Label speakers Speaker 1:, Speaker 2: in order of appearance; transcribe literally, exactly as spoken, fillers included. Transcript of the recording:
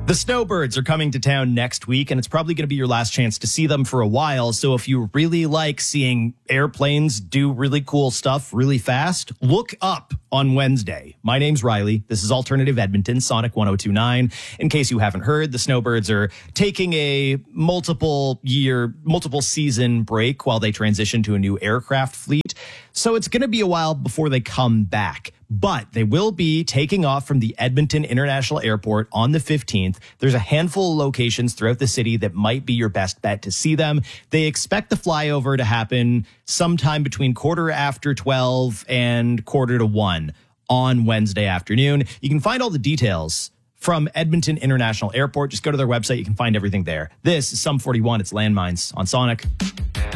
Speaker 1: The Snowbirds are coming to town next week, and it's probably going to be your last chance to see them for a while. So if you really like seeing airplanes do really cool stuff really fast, look up on Wednesday. My name's Riley. This is Alternative Edmonton, Sonic one oh two point nine. In case you haven't heard, the Snowbirds are taking a multiple year, multiple season break while they transition to a new aircraft fleet. So it's going to be a while before they come back. But they will be taking off from the Edmonton International Airport on the fifteenth. There's a handful of locations throughout the city that might be your best bet to see them. They expect the flyover to happen sometime between quarter after twelve and quarter to one on Wednesday afternoon. You can find all the details from Edmonton International Airport. Just go to their website. You can find everything there. This is Sum forty-one. It's Landmines on Sonic.